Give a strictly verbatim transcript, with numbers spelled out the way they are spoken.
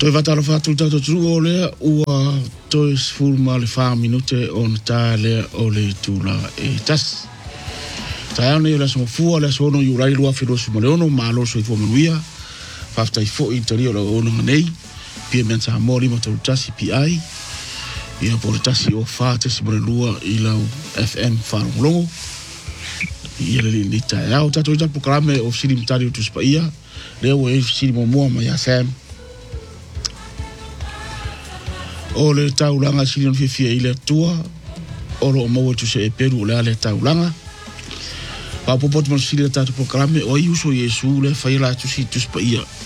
Toi vatala fatu tato tu o lea ua toi sfuru ma le wha minute o na tā lea o le tūla e tas. Tai ana i o lesa mafua lesa ono i urai lua whirosu ma le ono ma loso i fo manuia. Whafta i fo i tari o la ono nganei. Pia mea ta mori ma tau tasi P I. Ia po le tasi o wha tasi ma le lua i lau F M wharongolongo. Ia le li tai au tato i tapu karame o siri mtari o tuspa ia. Lea ua e siri mo mua ma ia Sam. O le taulanga siri on fifia i le tua. O lo maua tu se e peru o le ale taulanga. Pa popot mo siri tatu programe o i uso Yesu le faila tu si tuspa ia.